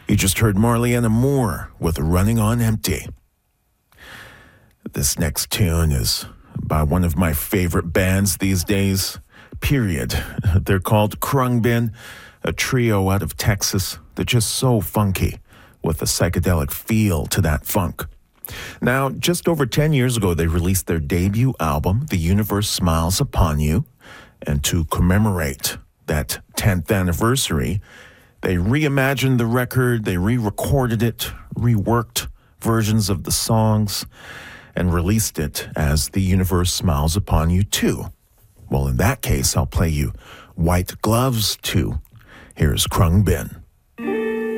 You just heard Marleyanna Moore with Running on Empty. This next tune is by one of my favorite bands these days, period. They're called Khruangbin, a trio out of Texas. They're just so funky with a psychedelic feel to that funk. Now, just over 10 years ago, they released their debut album, The Universe Smiles Upon You, and to commemorate that 10th anniversary, they reimagined the record, they re-recorded it, reworked versions of the songs, and released it as The Universe Smiles Upon You 2. Well, in that case, I'll play you White Gloves 2. Here's Khruangbin.